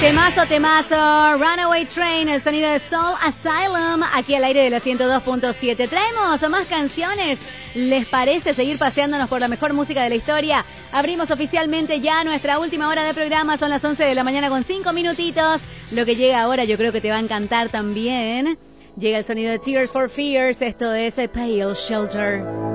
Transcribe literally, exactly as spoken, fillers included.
Temazo, temazo, Runaway Train, el sonido de Soul Asylum, aquí al aire de la ciento dos punto siete. Traemos más canciones. ¿Les parece seguir paseándonos por la mejor música de la historia? Abrimos oficialmente ya nuestra última hora de programa, son las once de la mañana con cinco minutitos. Lo que llega ahora yo creo que te va a encantar también. Llega el sonido de Tears for Fears, esto es Pale Shelter.